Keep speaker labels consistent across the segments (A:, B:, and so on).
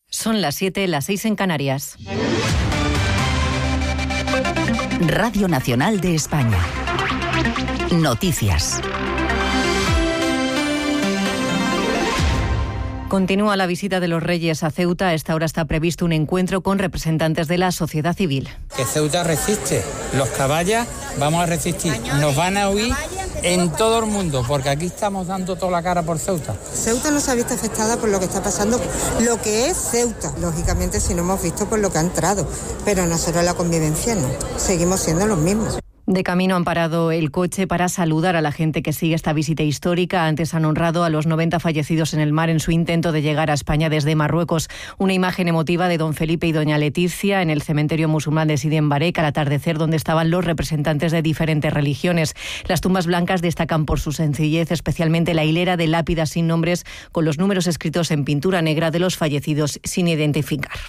A: Son las 7, las 6 en Canarias.
B: Radio Nacional de España. Noticias.
A: Continúa la visita de los Reyes a Ceuta. A esta hora está previsto un encuentro con representantes de la sociedad civil.
C: Que Ceuta resiste. Los caballas vamos a resistir. Nos van a huir en todo el mundo, porque aquí estamos dando toda la cara por Ceuta.
D: Ceuta no se ha visto afectada por lo que está pasando, lo que es Ceuta. Lógicamente, si no hemos visto por lo que ha entrado. Pero nosotros la convivencia no. Seguimos siendo los mismos.
A: De camino han parado el coche para saludar a la gente que sigue esta visita histórica. Antes han honrado a los 90 fallecidos en el mar en su intento de llegar a España desde Marruecos. Una imagen emotiva de don Felipe y doña Leticia en el cementerio musulmán de Sidi en Barek al atardecer, donde estaban los representantes de diferentes religiones. Las tumbas blancas destacan por su sencillez, especialmente la hilera de lápidas sin nombres con los números escritos en pintura negra de los fallecidos sin identificar.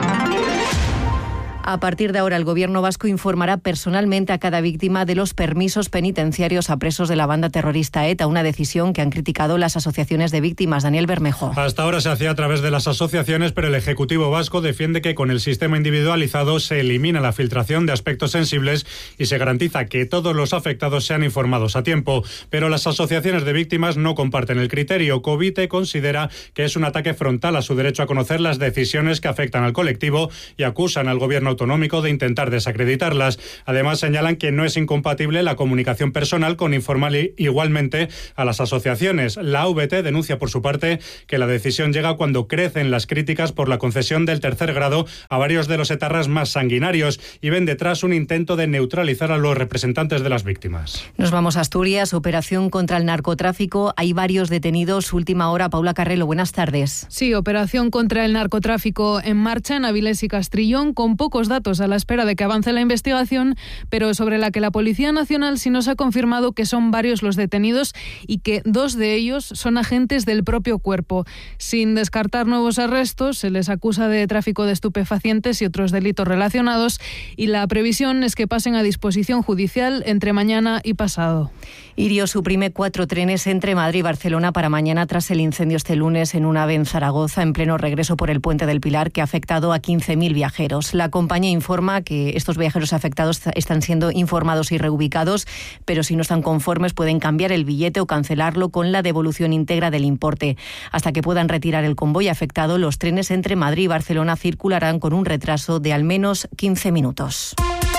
A: A partir de ahora, el Gobierno vasco informará personalmente a cada víctima de los permisos penitenciarios a presos de la banda terrorista ETA, una decisión que han criticado las asociaciones de víctimas. Daniel Bermejo.
E: Hasta ahora se hacía a través de las asociaciones, pero el Ejecutivo vasco defiende que con el sistema individualizado se elimina la filtración de aspectos sensibles y se garantiza que todos los afectados sean informados a tiempo. Pero las asociaciones de víctimas no comparten el criterio. Covite considera que es un ataque frontal a su derecho a conocer las decisiones que afectan al colectivo y acusan al Gobierno autonómico de intentar desacreditarlas. Además, señalan que no es incompatible la comunicación personal con informar igualmente a las asociaciones. La AVT denuncia por su parte que la decisión llega cuando crecen las críticas por la concesión del tercer grado a varios de los etarras más sanguinarios y ven detrás un intento de neutralizar a los representantes de las víctimas.
A: Nos vamos a Asturias. Operación contra el narcotráfico. Hay varios detenidos. Última hora. Paula Carrelo, buenas tardes.
F: Sí, operación contra el narcotráfico en marcha en Avilés y Castrillón, con pocos datos a la espera de que avance la investigación, pero sobre la que la Policía Nacional sí nos ha confirmado que son varios los detenidos y que 2 de ellos son agentes del propio cuerpo. Sin descartar nuevos arrestos, se les acusa de tráfico de estupefacientes y otros delitos relacionados, y la previsión es que pasen a disposición judicial entre mañana y pasado.
A: Irio suprime 4 trenes entre Madrid y Barcelona para mañana tras el incendio este lunes en un AVE en Zaragoza, en pleno regreso por el Puente del Pilar, que ha afectado a 15.000 viajeros. La compañía informa que estos viajeros afectados están siendo informados y reubicados, pero si no están conformes pueden cambiar el billete o cancelarlo con la devolución íntegra del importe. Hasta que puedan retirar el convoy afectado, los trenes entre Madrid y Barcelona circularán con un retraso de al menos 15 minutos.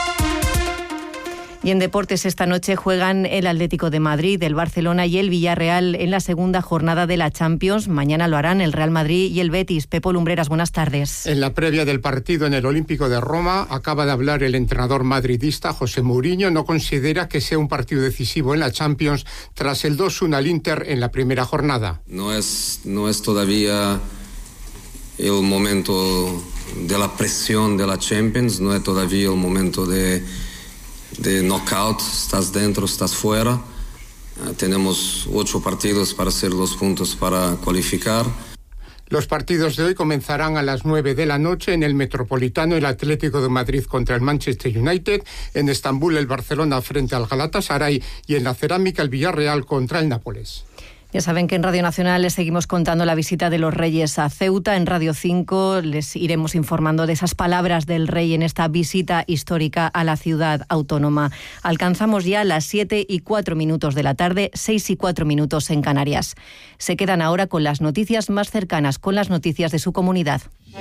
A: Y en deportes, esta noche juegan el Atlético de Madrid, el Barcelona y el Villarreal en la segunda jornada de la Champions. Mañana lo harán el Real Madrid y el Betis. Pepo Lumbreras, buenas tardes.
G: En la previa del partido en el Olímpico de Roma, acaba de hablar el entrenador madridista José Mourinho. No considera que sea un partido decisivo en la Champions tras el 2-1 al Inter en la primera jornada.
H: No es todavía el momento de la presión de la Champions, no es todavía el momento de knockout, estás dentro, estás fuera. Tenemos 8 partidos para hacer 2 puntos para cualificar.
G: Los partidos de hoy comenzarán a las 9 de la noche. En el Metropolitano, el Atlético de Madrid contra el Manchester United. En Estambul, el Barcelona frente al Galatasaray. Y en la Cerámica, el Villarreal contra el Nápoles.
A: Ya saben que en Radio Nacional les seguimos contando la visita de los Reyes a Ceuta. En Radio 5 les iremos informando de esas palabras del Rey en esta visita histórica a la ciudad autónoma. Alcanzamos ya las 7:04 de la tarde, 6:04 en Canarias. Se quedan ahora con las noticias más cercanas, con las noticias de su comunidad.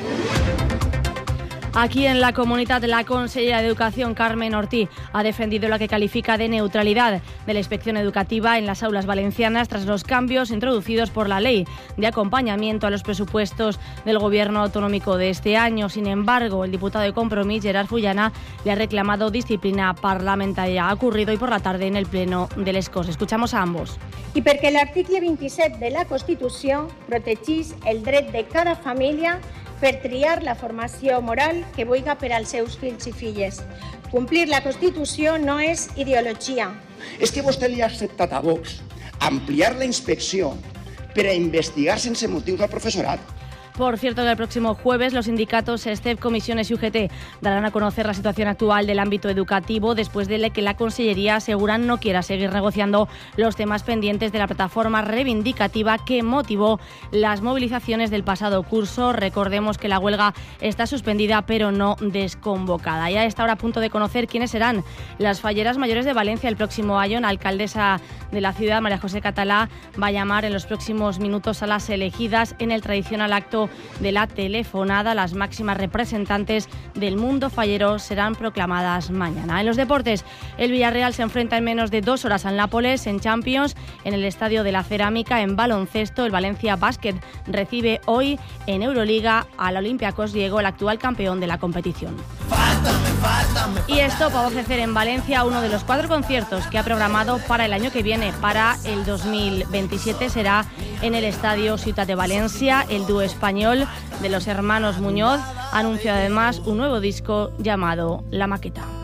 I: Aquí en la comunidad, la consellera de Educación, Carmen Ortí, ha defendido la que califica de neutralidad de la inspección educativa en las aulas valencianas tras los cambios introducidos por la ley de acompañamiento a los presupuestos del Gobierno autonómico de este año. Sin embargo, el diputado de Compromís, Gerard Fullana, le ha reclamado disciplina parlamentaria. Ha ocurrido hoy por la tarde en el Pleno de les Corts. Escuchamos a ambos.
J: I perquè l'article 27 de la Constitució protegeix el dret de cada família per triar la formació moral que vulga per als seus fills i filles. Complir la Constitució no és ideologia.
K: És que vostè li ha acceptat a Vox ampliar la inspecció per a investigar sense motius al professorat.
I: Por cierto, que el próximo jueves los sindicatos STEP, Comisiones y UGT darán a conocer la situación actual del ámbito educativo después de que la Consellería aseguran no quiera seguir negociando los temas pendientes de la plataforma reivindicativa que motivó las movilizaciones del pasado curso. Recordemos que la huelga está suspendida pero no desconvocada. Ya está ahora a punto de conocer quiénes serán las falleras mayores de Valencia el próximo año. La alcaldesa de la ciudad, María José Catalá, va a llamar en los próximos minutos a las elegidas en el tradicional acto de la telefonada. Las máximas representantes del mundo fallero serán proclamadas mañana. En los deportes, el Villarreal se enfrenta en menos de 2 horas al Nápoles en Champions en el Estadio de la Cerámica. En baloncesto, el Valencia Basket recibe hoy en Euroliga al Olympiacos griego, el actual campeón de la competición. Y esto para ofrecer en Valencia uno de los 4 conciertos que ha programado para el año que viene. Para el 2027 será en el Estadio Ciutat de Valencia. El dúo español de los hermanos Muñoz ha anunciado además un nuevo disco llamado La Maqueta.